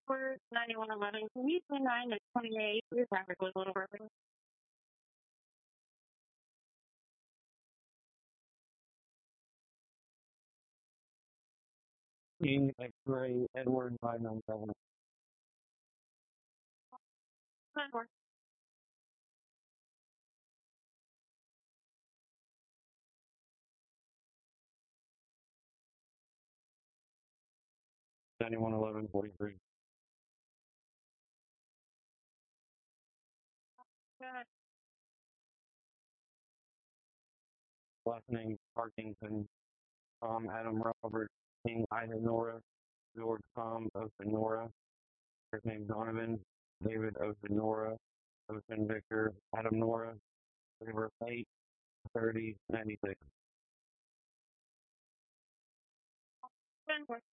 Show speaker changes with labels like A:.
A: for 9111. Can you 29 to 28? Your traffic was a little broken.
B: King X-ray Edward 597.
A: 94.
B: 911143.
A: Good.
B: Last name Parkinson. Tom Adam Robert King Nora George Tom Ocean Nora. First name Donovan David Ocean Nora Ocean Victor Adam Nora. River 83096.
A: 10-4.